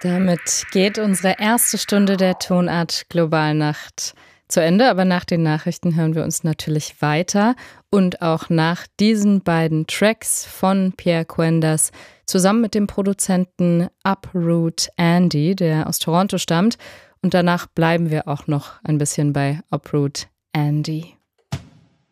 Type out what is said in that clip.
Damit geht unsere erste Stunde der Tonart Globalnacht zu Ende. Aber nach den Nachrichten hören wir uns natürlich weiter. Und auch nach diesen beiden Tracks von Pierre Quenders zusammen mit dem Produzenten Uproot Andy, der aus Toronto stammt. Und danach bleiben wir auch noch ein bisschen bei Uproot Andy.